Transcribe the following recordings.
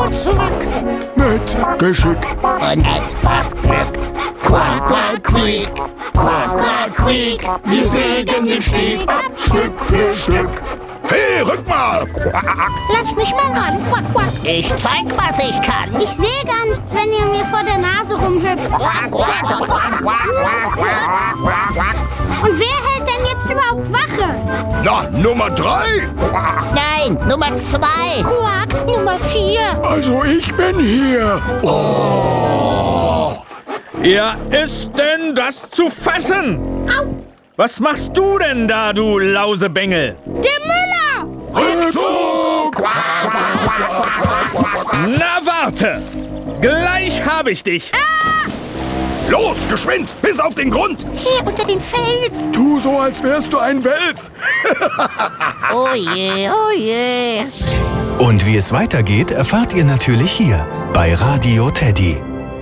zurück. Mit Geschick Und etwas Glück. Quack, quack, quiek. Quack, quack, quiek. Wir sägen den Steg ab, Stück für Stück. Hey, rück mal! Quack. Lass mich mal ran. Quack, quack. Ich zeig, was ich kann. Ich sehe gar nichts, wenn ihr mir vor der Nase rumhüpft. Quack, quack, quack, quack, quack, quack, quack, quack. Und wer hält denn jetzt überhaupt Wache? Na, Nummer 3. Quack. Nein, Nummer 2. Quack, Nummer 4. Also ich bin hier. Oh. Ja, ist denn das zu fassen? Au, Was machst du denn da, du Lausebengel? der Müller! Rückzug! Quack, quack, quack, quack, quack. Na warte! Gleich hab ich dich! Los, geschwind, bis auf den Grund. Hier unter den Fels. Tu so, als wärst du ein Wels. Oh je, oh je. Und wie es weitergeht, erfahrt ihr natürlich hier bei Radio Teddy.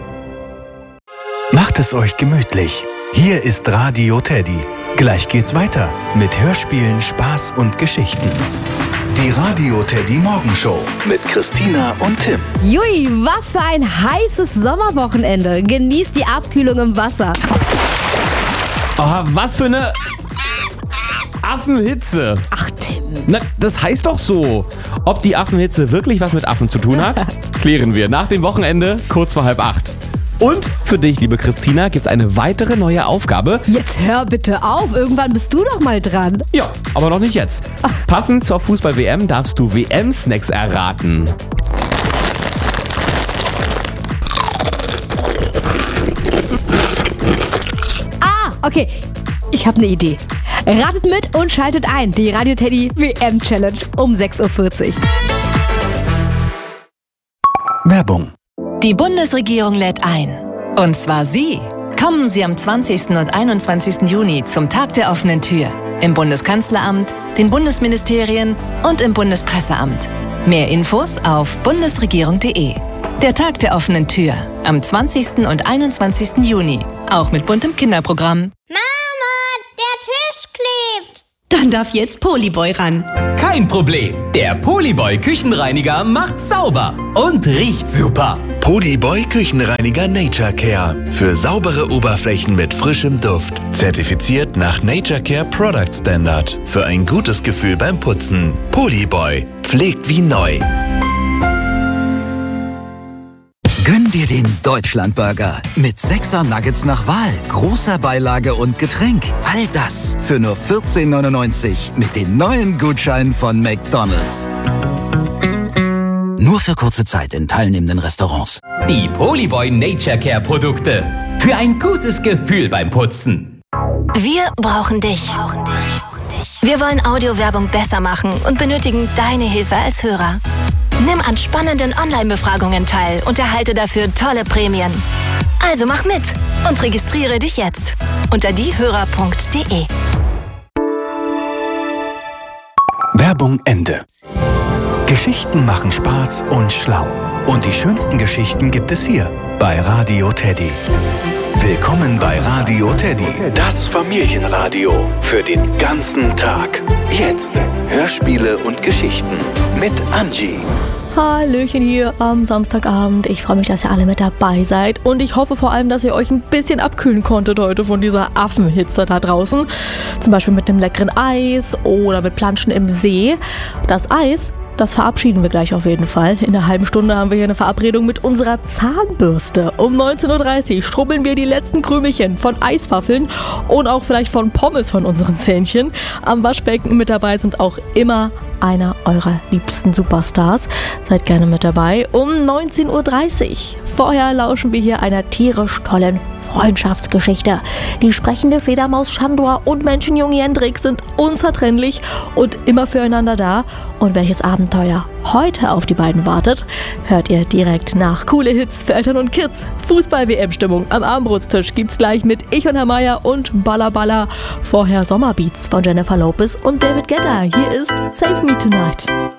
Macht es euch gemütlich. Hier ist Radio Teddy. Gleich geht's weiter mit Hörspielen, Spaß und Geschichten. Die Radio Teddy Morgenshow mit Christina und Tim. Jui, was für ein heißes Sommerwochenende. Genießt die Abkühlung im Wasser. Oh, was für eine Affenhitze. Ach, Tim. Na, das heißt doch so. Ob die Affenhitze wirklich was mit Affen zu tun hat, klären wir nach dem Wochenende kurz vor 7:30. Und für dich, liebe Christina, gibt's eine weitere neue Aufgabe. Jetzt hör bitte auf. Irgendwann bist du doch mal dran. Ja, aber noch nicht jetzt. Passend zur Fußball-WM darfst du WM-Snacks erraten. Okay, ich habe eine Idee. Ratet mit und schaltet ein. Die Radio Teddy WM Challenge um 6:40 Uhr. Werbung. Die Bundesregierung lädt ein. Und zwar Sie. Kommen Sie am 20. und 21. Juni zum Tag der offenen Tür. Im Bundeskanzleramt, den Bundesministerien und im Bundespresseamt. Mehr Infos auf bundesregierung.de. Der Tag der offenen Tür. Am 20. und 21. Juni. Auch mit buntem Kinderprogramm. Mama, der Tisch klebt. Dann darf jetzt Polyboy ran. Kein Problem. Der Polyboy Küchenreiniger macht sauber und riecht super. Polyboy Küchenreiniger Nature Care. Für saubere Oberflächen mit frischem Duft. Zertifiziert nach Nature Care Product Standard. Für ein gutes Gefühl beim Putzen. Polyboy. Pflegt wie neu. Gönn dir den Deutschlandburger mit 6er Nuggets nach Wahl, großer Beilage und Getränk. All das für nur 14,99 mit den neuen Gutscheinen von McDonald's. Nur für kurze Zeit in teilnehmenden Restaurants. Die Polyboy Nature Care Produkte. Für ein gutes Gefühl beim Putzen. Wir brauchen dich. Wir wollen Audiowerbung besser machen und benötigen deine Hilfe als Hörer. Nimm an spannenden Online-Befragungen teil und erhalte dafür tolle Prämien. Also mach mit und registriere dich jetzt unter diehörer.de. Werbung Ende. Geschichten machen Spaß und schlau. Und die schönsten Geschichten gibt es hier bei Radio Teddy. Willkommen bei Radio Teddy, das Familienradio für den ganzen Tag. Jetzt Hörspiele und Geschichten mit Angie. Hallöchen hier am Samstagabend. Ich freue mich, dass ihr alle mit dabei seid. Und ich hoffe vor allem, dass ihr euch ein bisschen abkühlen konntet heute von dieser Affenhitze da draußen. Zum Beispiel mit einem leckeren Eis oder mit Planschen im See. Das Eis, das verabschieden wir gleich auf jeden Fall. In einer halben Stunde haben wir hier eine Verabredung mit unserer Zahnbürste. Um 19:30 Uhr strubbeln wir die letzten Krümelchen von Eiswaffeln und auch vielleicht von Pommes von unseren Zähnchen. Am Waschbecken mit dabei sind auch immer einer eurer liebsten Superstars. Seid gerne mit dabei. Um 19:30 Uhr. Vorher lauschen wir hier einer tierisch tollen Freundschaftsgeschichte. Die sprechende Fledermaus Chandor und Menschenjunge Hendrik sind unzertrennlich und immer füreinander da. Und welches Abenteuer heute auf die beiden wartet, hört ihr direkt nach. Coole Hits für Eltern und Kids. Fußball-WM-Stimmung am Abendbrotstisch gibt's gleich mit Ich und Herr Meier und Balla Balla. Vorher Sommerbeats von Jennifer Lopez und David Guetta. Hier ist Save Me Tonight.